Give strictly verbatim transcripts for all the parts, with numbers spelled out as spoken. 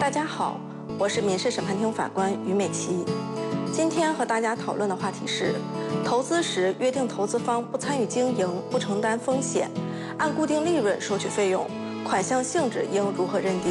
大家好，我是民事审判庭法官于美琪。今天和大家讨论的话题是：投资时约定投资方不参与经营、不承担风险，按固定利润收取费用，款项性质应如何认定？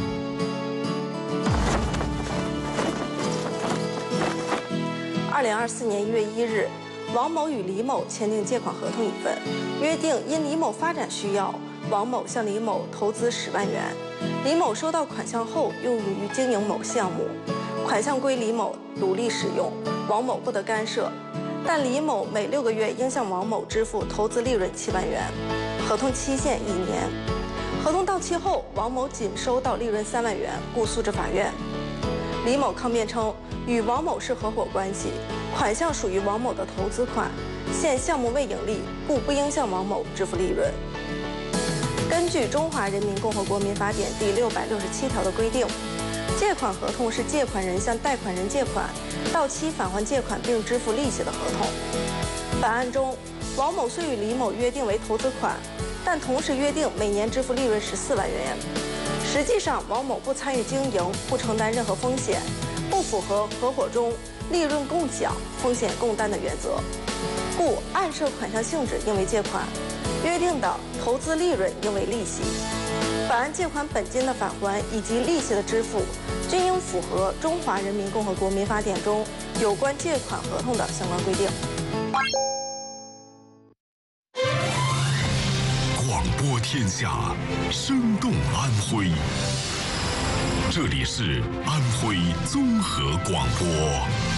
二零二四年一月一日，王某与李某签订借款合同一份，约定因李某发展需要，王某向李某投资十万元，李某收到款项后用于经营某项目，款项归李某独立使用，王某不得干涉，但李某每六个月应向王某支付投资利润七万元，合同期限一年。合同到期后，王某仅收到利润三万元，故诉至法院。李某抗辩称，与王某是合伙关系，款项属于王某的投资款，现项目未盈利，故不应向王某支付利润。根据《中华人民共和国民法典》第六百六十七条的规定，借款合同是借款人向贷款人借款，到期返还借款并支付利息的合同。本案中，王某虽与李某约定为投资款，但同时约定每年支付利润十四万元。实际上，王某不参与经营，不承担任何风险，不符合合伙中利润共享、风险共担的原则，故按涉款项性质应为借款，约定的投资利润应为利息。本案借款本金的返还以及利息的支付，均应符合《中华人民共和国民法典》中有关借款合同的相关规定。 广播天下，生动安徽。这里是安徽综合广播。